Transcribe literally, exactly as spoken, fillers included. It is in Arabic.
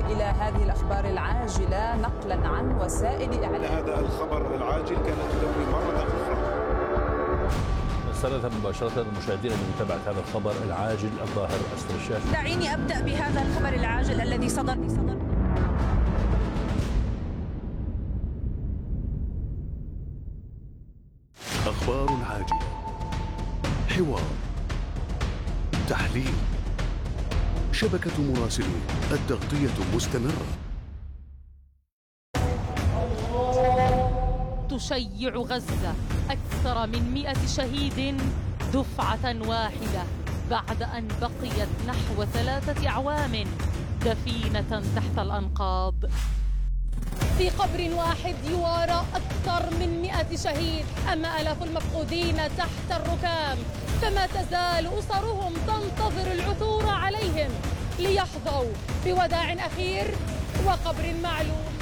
إلى هذه الأخبار العاجلة نقلا عن وسائل إعلام. هذا الخبر العاجل كانت تدوي مرة أخرى. نستند مباشرة المشاهدين لمتابعة هذا الخبر العاجل الظاهر أسفل الشاشة. دعيني أبدأ بهذا الخبر العاجل الذي صدر صدر أخبار عاجلة، حوار، تحليل، شبكة مراسلين، التغطية مستمرة. تشيع غزة أكثر من مئة شهيد دفعة واحدة بعد أن بقيت نحو ثلاثة أعوام دفينة تحت الأنقاض. في قبر واحد يوارى أكثر من مئة شهيد، أما آلاف المفقودين تحت الركام، فما تزال أسرهم تنتظر العثور عليهم ليحظوا بوداع أخير وقبر معلوم.